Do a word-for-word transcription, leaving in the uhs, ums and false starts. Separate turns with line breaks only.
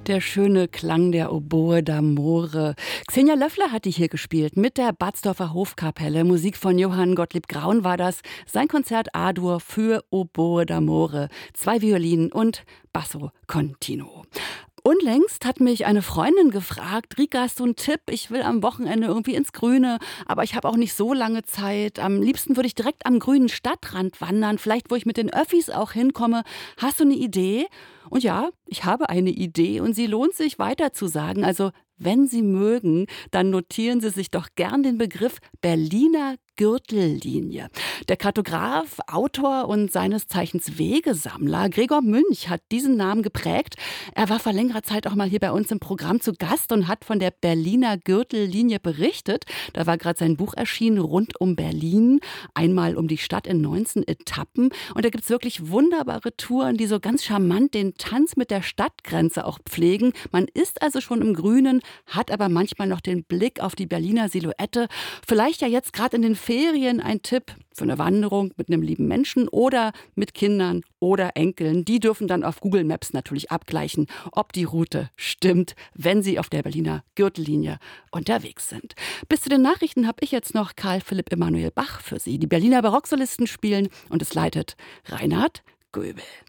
Der schöne Klang der Oboe d'Amore. Xenia Löffler hat die hier gespielt mit der Batzdorfer Hofkapelle. Musik von Johann Gottlieb Graun war das. Sein Konzert A-Dur für Oboe d'Amore. Zwei Violinen und Basso Continuo. Unlängst hat mich eine Freundin gefragt: Rika, hast du einen Tipp? Ich will am Wochenende irgendwie ins Grüne, aber ich habe auch nicht so lange Zeit. Am liebsten würde ich direkt am grünen Stadtrand wandern, vielleicht wo ich mit den Öffis auch hinkomme. Hast du eine Idee? Und ja, ich habe eine Idee und sie lohnt sich weiter zu sagen. Also wenn Sie mögen, dann notieren Sie sich doch gern den Begriff Berliner Gürtellinie. Der Kartograf, Autor und seines Zeichens Wegesammler Gregor Münch hat diesen Namen geprägt. Er war vor längerer Zeit auch mal hier bei uns im Programm zu Gast und hat von der Berliner Gürtellinie berichtet. Da war gerade sein Buch erschienen, Rund um Berlin, einmal um die Stadt in neunzehn Etappen. Und da gibt es wirklich wunderbare Touren, die so ganz charmant den Tanz mit der Stadtgrenze auch pflegen. Man ist also schon im Grünen, hat aber manchmal noch den Blick auf die Berliner Silhouette. Vielleicht ja jetzt gerade in den Ferien ein Tipp für eine Wanderung mit einem lieben Menschen oder mit Kindern oder Enkeln. Die dürfen dann auf Google Maps natürlich abgleichen, ob die Route stimmt, wenn sie auf der Berliner Gürtellinie unterwegs sind. Bis zu den Nachrichten habe ich jetzt noch Karl Philipp Emanuel Bach für Sie. Die Berliner Barocksolisten spielen und es leitet Reinhard Göbel.